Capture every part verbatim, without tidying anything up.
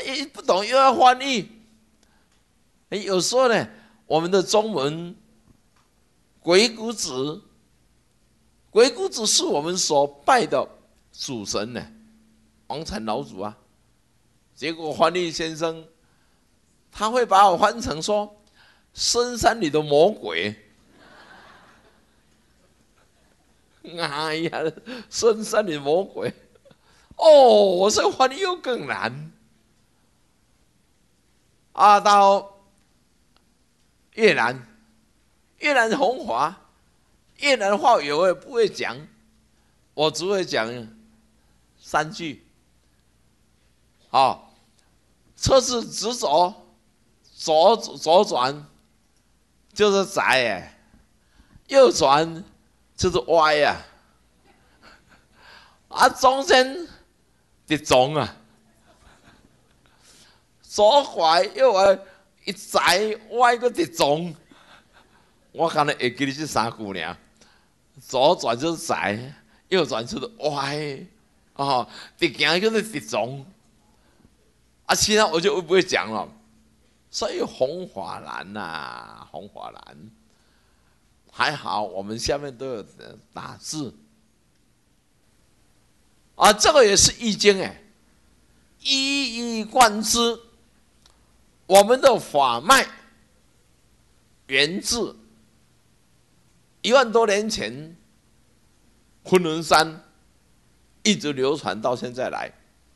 也不懂又要翻译。哎，有时候呢，我们的中文鬼谷子，鬼谷子是我们所拜的主神呢，王禅老祖啊。结果翻译先生他会把我翻成说深山里的魔鬼。哎呀，深山里的魔鬼！哦，我这个翻译又更难啊！到越南，越南红华，越南话语我也不会讲，我只会讲三句。啊，车子直走，左左转就是窄哎，右转就是歪呀，啊，中间的中啊，左拐右拐一窄歪个的中，我可能会记得这三句呢。左转就是窄，右转就是歪，哦，直行就是直中，啊，其他我就不会讲了。所以红华蓝呐、啊，红华蓝。还好，我们下面都有打字啊，这个也是易经哎，一以贯之。我们的法脉源自一万多年前昆仑山，一直流传到现在来。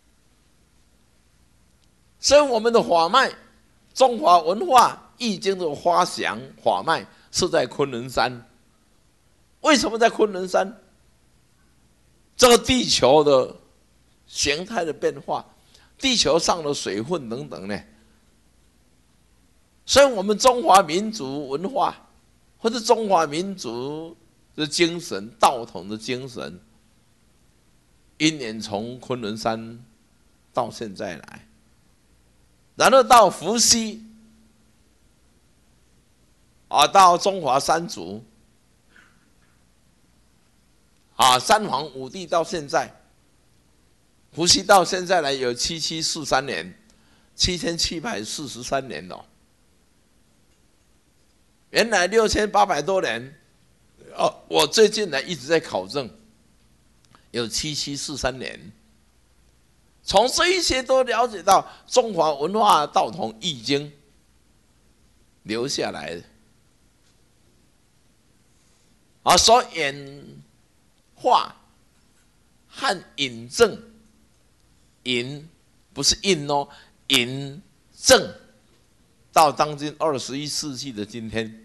所以我们的法脉，中华文化易经的发祥法脉是在昆仑山。为什么在昆仑山？这个地球的形态的变化，地球上的水分等等呢？所以我们中华民族文化，或者中华民族的精神，道统的精神，因缘从昆仑山到现在来，然后到伏羲，啊，到中华三族，啊，三皇五帝到现在，伏羲到现在来有七七四三年，七千七百四十三年了。原来六千八百多年，哦，我最近呢一直在考证，有七七四三年。从这一些都了解到中华文化道统易经留下来的，啊，所演化和引证，引不是印哦，引证到当今二十一世纪的今天。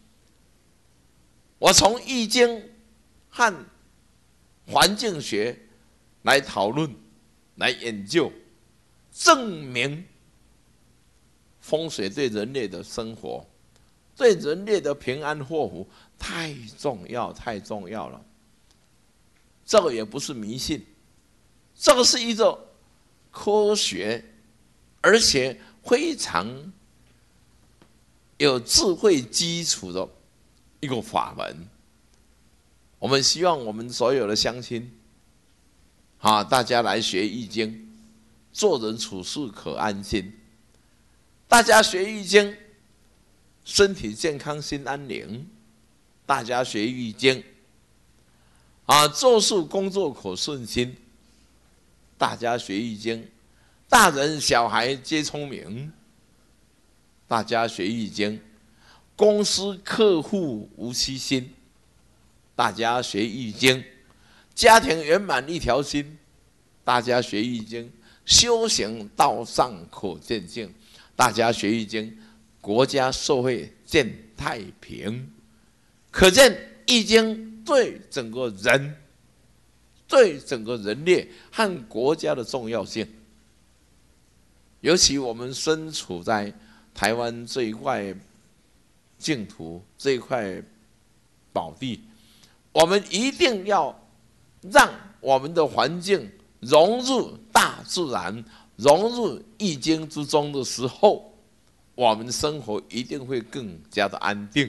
我从易经和环境学来讨论，来研究，证明风水对人类的生活，对人类的平安祸福太重要，太重要了。这个也不是迷信，这个是一个科学，而且非常有智慧基础的一个法门。我们希望我们所有的乡亲，啊，大家来学易经，做人处事可安心。大家学易经，身体健康，心安宁。大家学易经，啊，做事工作可顺心。大家学易经，大人小孩皆聪明。大家学易经，公司客户无欺心。大家学易经，家庭圆满一条心。大家学易经，修行道上可见性。大家学易经，国家社会见太平。可见易经对整个人，对整个人类和国家的重要性。尤其我们身处在台湾这一块净土，这一块宝地，我们一定要让我们的环境融入大自然，融入易经之中的时候，我们生活一定会更加的安定。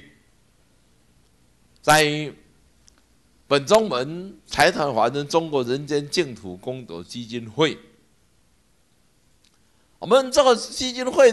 在本宗门财团法人中国人间净土功德基金会， 我们这个基金会